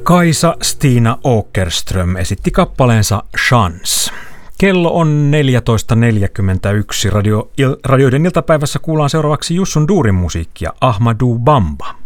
Kaisa Stina Åkerström esitti kappaleensa Chans. Kello on 14.41. Radioiden iltapäivässä kuullaan seuraavaksi Jussun Duurin musiikkia Ahmadou Bamba.